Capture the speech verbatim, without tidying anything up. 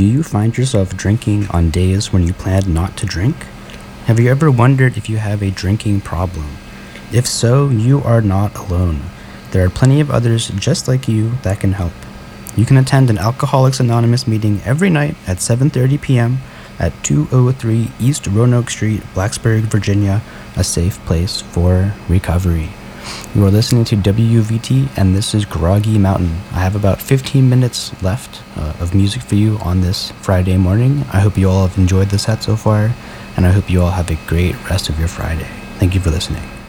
Do you find yourself drinking on days when you planned not to drink? Have you ever wondered if you have a drinking problem? If so, you are not alone. There are plenty of others just like you that can help. You can attend an Alcoholics Anonymous meeting every night at seven thirty p.m. at two oh three East Roanoke Street, Blacksburg, Virginia, a safe place for recovery. You are listening to W U V T, and this is Groggy Mountain. I have about fifteen minutes left uh, of music for you on this Friday morning. I hope you all have enjoyed the set so far, and I hope you all have a great rest of your Friday. Thank you for listening.